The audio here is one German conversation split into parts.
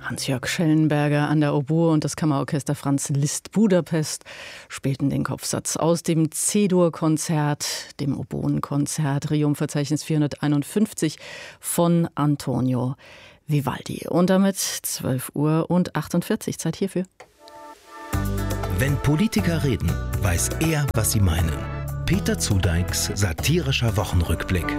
Hans-Jörg Schellenberger an der Oboe und das Kammerorchester Franz Liszt Budapest spielten den Kopfsatz aus dem C-Dur-Konzert, dem Oboenkonzert Triumphverzeichnis 451 von Antonio Vivaldi. Und damit 12:48 Uhr, Zeit hierfür. Wenn Politiker reden, weiß er, was sie meinen. Peter Zudeiks satirischer Wochenrückblick.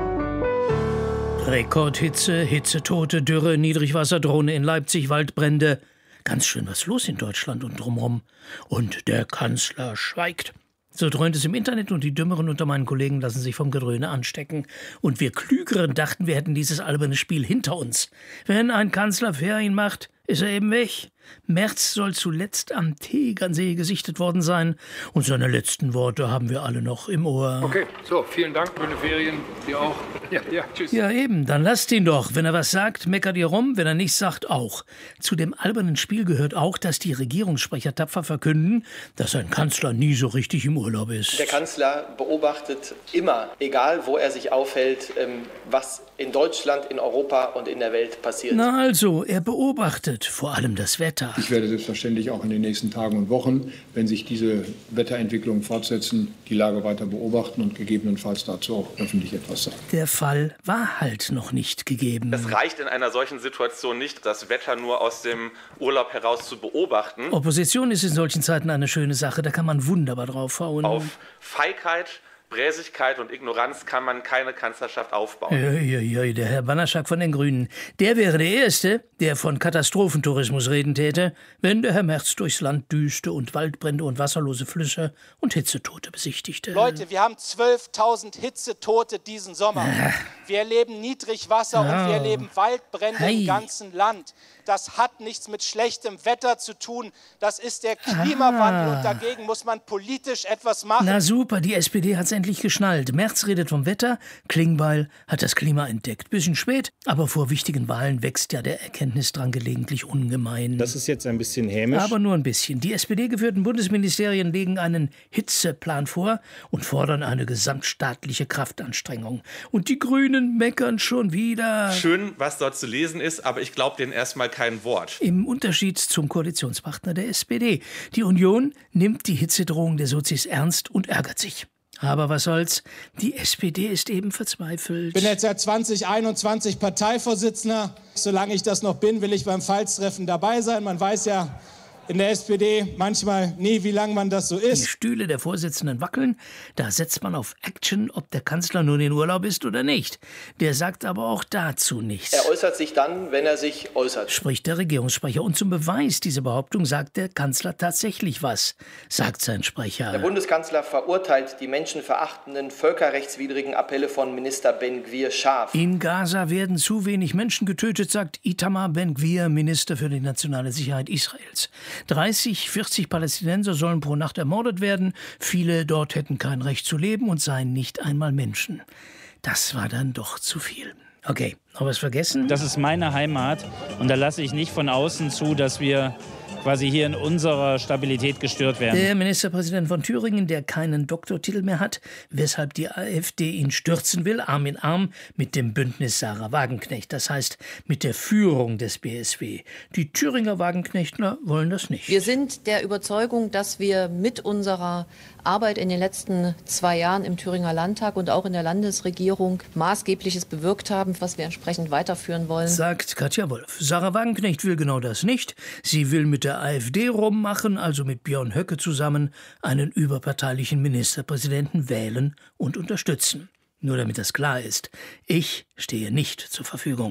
Rekordhitze, Hitzetote, Dürre, Niedrigwasserdrohne in Leipzig, Waldbrände. Ganz schön was los in Deutschland und drumherum. Und der Kanzler schweigt. So dröhnt es im Internet und die Dümmeren unter meinen Kollegen lassen sich vom Gedröhne anstecken. Und wir Klügeren dachten, wir hätten dieses alberne Spiel hinter uns. Wenn ein Kanzler Ferien macht, ist er eben weg. Merz soll zuletzt am Tegernsee gesichtet worden sein. Und seine letzten Worte haben wir alle noch im Ohr. Okay, so, vielen Dank. Schöne Ferien. Dir auch. Ja, tschüss. Ja eben, dann lasst ihn doch. Wenn er was sagt, meckert ihr rum. Wenn er nichts sagt, auch. Zu dem albernen Spiel gehört auch, dass die Regierungssprecher tapfer verkünden, dass ein Kanzler nie so richtig im Urlaub ist. Der Kanzler beobachtet immer, egal wo er sich aufhält, was in Deutschland, in Europa und in der Welt passiert. Na also, er beobachtet vor allem das Wetter. Ich werde selbstverständlich auch in den nächsten Tagen und Wochen, wenn sich diese Wetterentwicklungen fortsetzen, die Lage weiter beobachten und gegebenenfalls dazu auch öffentlich etwas sagen. Der Fall war halt noch nicht gegeben. Es reicht in einer solchen Situation nicht, das Wetter nur aus dem Urlaub heraus zu beobachten. Opposition ist in solchen Zeiten eine schöne Sache, da kann man wunderbar draufhauen. Auf Feigheit, Bräsigkeit und Ignoranz kann man keine Kanzlerschaft aufbauen. Der Herr Banaszak von den Grünen, der wäre der Erste, der von Katastrophentourismus reden täte, wenn der Herr Merz durchs Land düste und Waldbrände und wasserlose Flüsse und Hitzetote besichtigte. Leute, wir haben 12.000 Hitzetote diesen Sommer. Wir erleben Niedrigwasser und wir erleben Waldbrände im ganzen Land. Das hat nichts mit schlechtem Wetter zu tun. Das ist der Klimawandel und dagegen muss man politisch etwas machen. Na super, die SPD hat's endlich geschnallt. Merz redet vom Wetter, Klingbeil hat das Klima entdeckt. Bisschen spät, aber vor wichtigen Wahlen wächst ja der Erkenntnisdrang gelegentlich ungemein. Das ist jetzt ein bisschen hämisch. Aber nur ein bisschen. Die SPD-geführten Bundesministerien legen einen Hitzeplan vor und fordern eine gesamtstaatliche Kraftanstrengung. Und die Grünen meckern schon wieder. Schön, was dort zu lesen ist, aber ich glaube denen erstmal kein Wort. Im Unterschied zum Koalitionspartner der SPD. Die Union nimmt die Hitzedrohung der Sozis ernst und ärgert sich. Aber was soll's? Die SPD ist eben verzweifelt. Ich bin jetzt seit 2021 Parteivorsitzender. Solange ich das noch bin, will ich beim Pfalztreffen dabei sein. Man weiß ja in der SPD manchmal nie, wie lange man das so ist. Die Stühle der Vorsitzenden wackeln, da setzt man auf Action, ob der Kanzler nun in Urlaub ist oder nicht. Der sagt aber auch dazu nichts. Er äußert sich dann, wenn er sich äußert, spricht der Regierungssprecher. Und zum Beweis dieser Behauptung sagt der Kanzler tatsächlich was, sagt sein Sprecher. Der Bundeskanzler verurteilt die menschenverachtenden, völkerrechtswidrigen Appelle von Minister Ben-Gvir scharf. In Gaza werden zu wenig Menschen getötet, sagt Itamar Ben-Gvir, Minister für die nationale Sicherheit Israels. 30, 40 Palästinenser sollen pro Nacht ermordet werden. Viele dort hätten kein Recht zu leben und seien nicht einmal Menschen. Das war dann doch zu viel. Okay, noch was vergessen? Das ist meine Heimat und da lasse ich nicht von außen zu, dass wir quasi hier in unserer Stabilität gestört werden. Der Ministerpräsident von Thüringen, der keinen Doktortitel mehr hat, weshalb die AfD ihn stürzen will, Arm in Arm mit dem Bündnis Sarah Wagenknecht, das heißt mit der Führung des BSW. Die Thüringer Wagenknechtler wollen das nicht. Wir sind der Überzeugung, dass wir mit unserer Arbeit in den letzten 2 Jahren im Thüringer Landtag und auch in der Landesregierung Maßgebliches bewirkt haben, was wir entsprechend weiterführen wollen. Sagt Katja Wolf. Sarah Wagenknecht will genau das nicht. Sie will mit der AfD rummachen, also mit Björn Höcke zusammen, einen überparteilichen Ministerpräsidenten wählen und unterstützen. Nur damit das klar ist, ich stehe nicht zur Verfügung.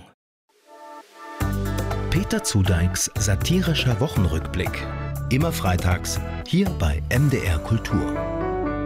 Peter Zudeiks satirischer Wochenrückblick. Immer freitags hier bei MDR Kultur.